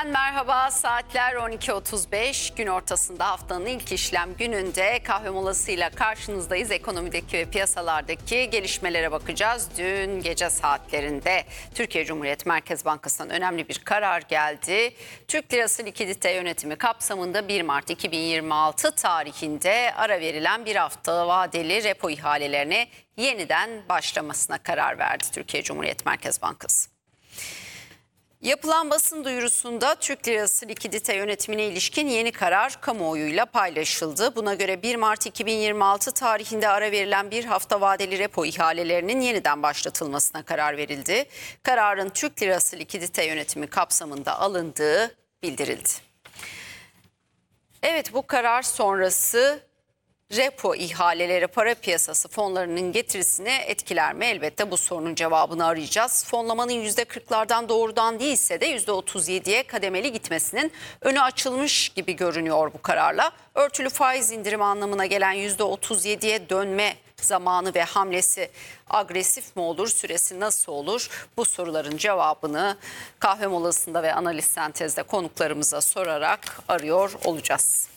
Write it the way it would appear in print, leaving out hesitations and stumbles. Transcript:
Yeniden merhaba, saatler 12.35, gün ortasında haftanın ilk işlem gününde kahve molasıyla karşınızdayız. Ekonomideki ve piyasalardaki gelişmelere bakacağız. Dün gece saatlerinde Türkiye Cumhuriyet Merkez Bankası'ndan önemli bir karar geldi. Türk Lirası likidite yönetimi kapsamında 1 Mart 2026 tarihinde ara verilen bir hafta vadeli repo ihalelerine yeniden başlamasına karar verdi Türkiye Cumhuriyet Merkez Bankası. Yapılan basın duyurusunda Türk Lirası likidite yönetimine ilişkin yeni karar kamuoyuyla paylaşıldı. Buna göre 1 Mart 2026 tarihinde ara verilen bir hafta vadeli repo ihalelerinin yeniden başlatılmasına karar verildi. Kararın Türk Lirası likidite yönetimi kapsamında alındığı bildirildi. Evet, bu karar sonrası repo ihaleleri para piyasası fonlarının getirisini etkiler mi? Elbette bu sorunun cevabını arayacağız. Fonlamanın %40'lardan doğrudan değilse de %37'ye kademeli gitmesinin önü açılmış gibi görünüyor bu kararla. Örtülü faiz indirimi anlamına gelen %37'ye dönme zamanı ve hamlesi agresif mi olur, süresi nasıl olur? Bu soruların cevabını kahve molasında ve analiz sentezde konuklarımıza sorarak arıyor olacağız.